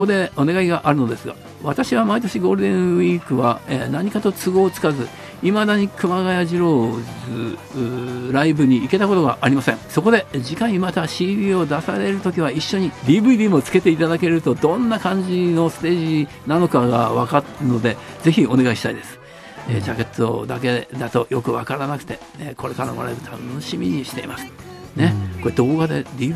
ここでお願いがあるのですが、私は毎年ゴールデンウィークは、何かと都合つかず、未だに熊谷二郎ライブに行けたことがありません。そこで次回また CD を出されるときは一緒に DVD もつけていただけるとどんな感じのステージなのかが分かるので、ぜひお願いしたいです。ジャケットだけだとよく分からなくて、これからもライブ楽しみにしています。ね、これ動画で DVD